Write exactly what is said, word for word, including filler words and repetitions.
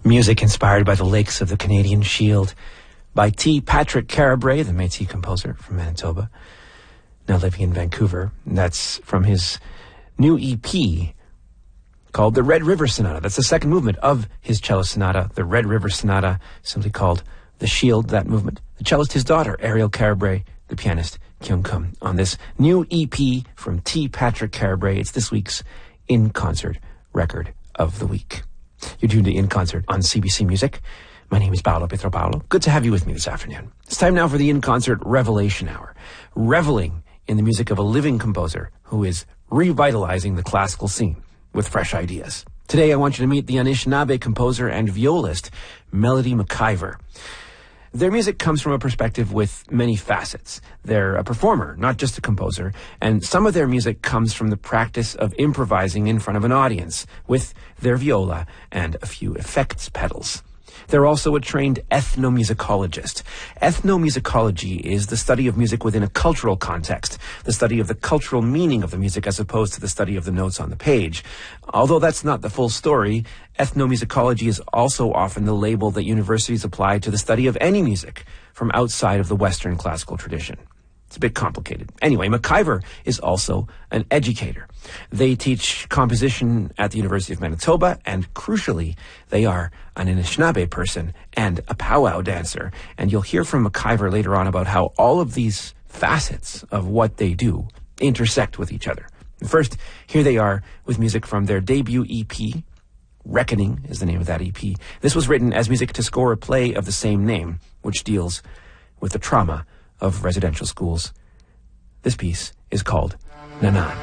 Music inspired by the lakes of the Canadian Shield by T. Patrick Carabray, the Métis composer from Manitoba, now living in Vancouver. And that's from his new E P called the Red River Sonata. That's the second movement of his cello sonata, the Red River Sonata, simply called The Shield, that movement. The cellist, his daughter, Ariel Carabray, the pianist, Kyung Kum, on this new E P from T. Patrick Carabray. It's this week's In Concert Record of the Week. You're tuned to In Concert on C B C Music. My name is Paolo Pietropaolo. Good to have you with me this afternoon. It's time now for the In Concert Revelation Hour, reveling in the music of a living composer who is revitalizing the classical scene with fresh ideas. Today I want you to meet the Anishinaabe composer and violist, Melody McIver. Their music comes from a perspective with many facets. They're a performer, not just a composer, and some of their music comes from the practice of improvising in front of an audience with their viola and a few effects pedals. They're also a trained ethnomusicologist. Ethnomusicology is the study of music within a cultural context, the study of the cultural meaning of the music as opposed to the study of the notes on the page. Although that's not the full story, ethnomusicology is also often the label that universities apply to the study of any music from outside of the Western classical tradition. It's a bit complicated. Anyway, McIver is also an educator. They teach composition at the University of Manitoba, and crucially, they are an Anishinaabe person and a powwow dancer. And you'll hear from McIver later on about how all of these facets of what they do intersect with each other. First, here they are with music from their debut E P. Reckoning is the name of that E P. This was written as music to score a play of the same name, which deals with the trauma of residential schools. This piece is called Nanan.